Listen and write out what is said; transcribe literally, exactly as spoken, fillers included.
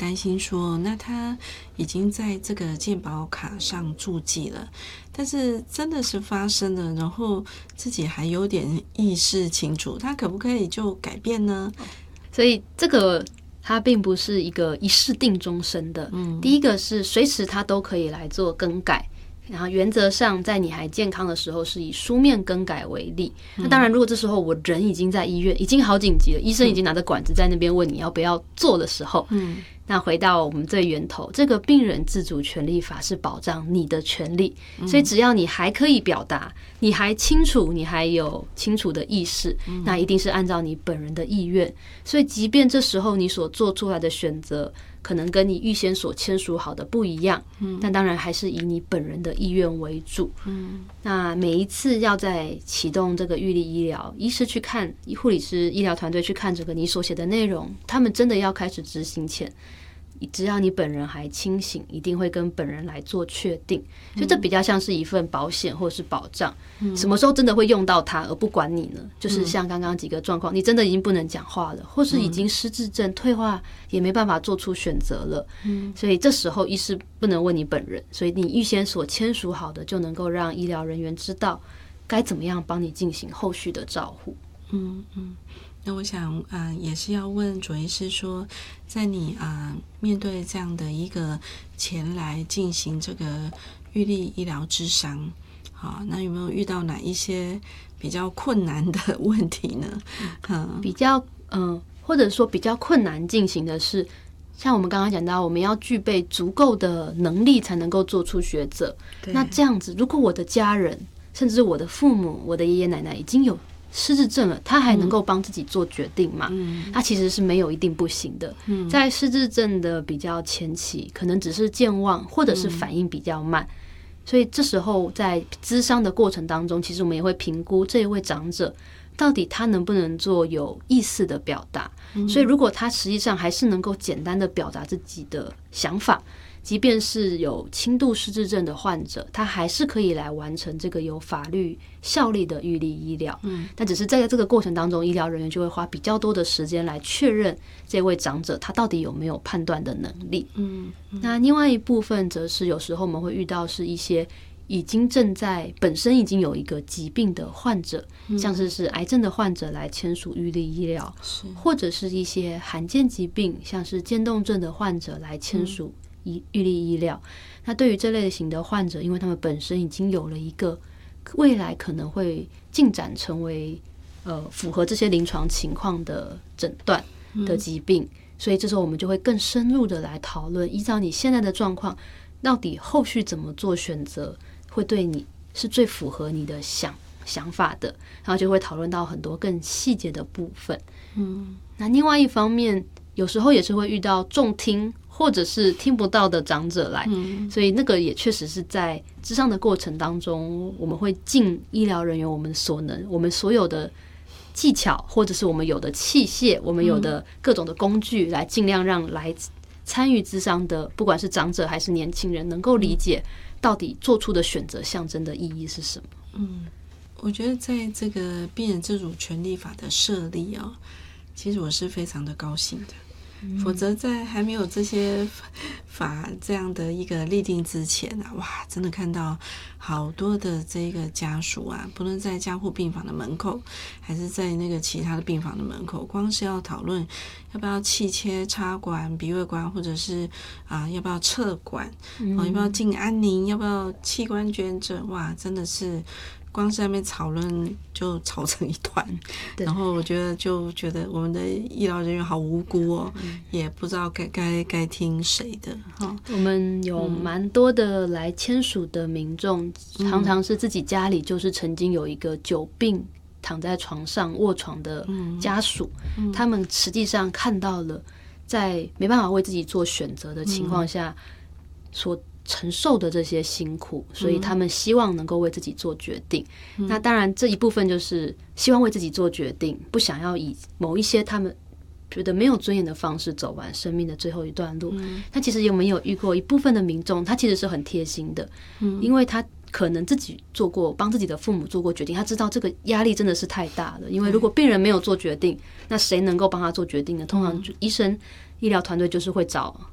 担心说，那他已经在这个健保卡上注记了，但是真的是发生了，然后自己还有点意识清楚，他可不可以就改变呢？ 所以这个它并不是一个一试定终身的。嗯，第一个是随时它都可以来做更改。然后原则上在你还健康的时候是以书面更改为例，那当然如果这时候我人已经在医院已经好紧急了，医生已经拿着管子在那边问你要不要做的时候，嗯，那回到我们最源头，这个病人自主权利法是保障你的权利，所以只要你还可以表达，你还清楚，你还有清楚的意识，那一定是按照你本人的意愿，所以即便这时候你所做出来的选择可能跟你预先所签署好的不一样，嗯，但当然还是以你本人的意愿为主。嗯，那每一次要在启动这个预立医疗，医师去看，护理师、医疗团队去看这个你所写的内容，他们真的要开始执行前，只要你本人还清醒，一定会跟本人来做确定，所以这比较像是一份保险或是保障，嗯，什么时候真的会用到它而不管你呢？就是像刚刚几个状况，你真的已经不能讲话了，或是已经失智症退化也没办法做出选择了，嗯，所以这时候医师不能问你本人，所以你预先所签署好的就能够让医疗人员知道该怎么样帮你进行后续的照护。 嗯嗯，那我想啊、呃，也是要问左医师说，在你啊、呃、面对这样的一个前来进行这个预立医疗諮商，好，那有没有遇到哪一些比较困难的问题呢？嗯， 比较嗯、呃，或者说比较困难进行的是，像我们刚刚讲到，我们要具备足够的能力才能够做出抉择。那这样子，如果我的家人，甚至我的父母、我的爷爷奶奶已经有失智症了，他还能够帮自己做决定吗？嗯，他其实是没有一定不行的。嗯，在失智症的比较前期，可能只是健忘，或者是反应比较慢。嗯，所以这时候在諮商的过程当中，其实我们也会评估这一位长者到底他能不能做有意识的表达。嗯，所以如果他实际上还是能够简单的表达自己的想法，即便是有轻度失智症的患者，他还是可以来完成这个有法律效力的预立医疗。嗯，但只是在这个过程当中，医疗人员就会花比较多的时间来确认这位长者他到底有没有判断的能力。嗯，嗯，那另外一部分则是有时候我们会遇到是一些已经正在本身已经有一个疾病的患者，嗯，像是是癌症的患者来签署预立医疗，或者是一些罕见疾病，像是渐冻症的患者来签署预立医疗。那对于这类型的患者，因为他们本身已经有了一个未来可能会进展成为呃符合这些临床情况的诊断的疾病，嗯，所以这时候我们就会更深入的来讨论，依照你现在的状况，到底后续怎么做选择会对你是最符合你的想想法的，然后就会讨论到很多更细节的部分。嗯，那另外一方面，有时候也是会遇到重听或者是听不到的长者来，嗯，所以那个也确实是在諮商的过程当中，我们会尽医疗人员我们所能，我们所有的技巧或者是我们有的器械，我们有的各种的工具，来尽量让来参与諮商的不管是长者还是年轻人能够理解到底做出的选择象征的意义是什么。 嗯，我觉得在这个病人自主权利法的设立哦，其实我是非常的高兴的。否则在还没有这些法这样的一个立定之前啊，哇，真的看到好多的这个家属啊，不论在加护病房的门口还是在那个其他的病房的门口，光是要讨论要不要气切插管鼻胃管，或者是啊要不要撤管，嗯哦，要不要进安宁，要不要器官捐赠，哇，真的是光是在那边讨论就吵成一团。然后我觉得就觉得我们的医疗人员好无辜哦，嗯，也不知道该该该听谁的，哦， 我们有蛮多的来签署的民众，嗯，常常是自己家里就是曾经有一个久病躺在床上卧床的家属，嗯嗯，他们实际上看到了在没办法为自己做选择的情况下，嗯，所承受的这些辛苦，所以他们希望能够为自己做决定，嗯，那当然这一部分就是希望为自己做决定，不想要以某一些他们觉得没有尊严的方式走完生命的最后一段路。嗯，那其实有没有遇过一部分的民众，他其实是很贴心的，嗯，因为他可能自己做过帮自己的父母做过决定，他知道这个压力真的是太大了，因为如果病人没有做决定，那谁能够帮他做决定呢？通常医生医疗团队就是会找